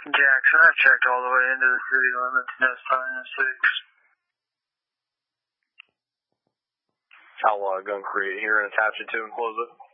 Jackson, I've checked all the way into the city limits, no sign of 6. I'll gun create here and attach it to and close it.